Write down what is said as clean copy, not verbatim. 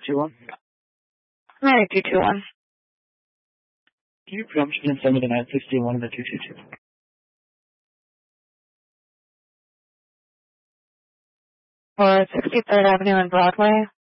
21. Hi, 221. Can you presumption in some of the 961 and the 222? For 63rd Avenue and Broadway.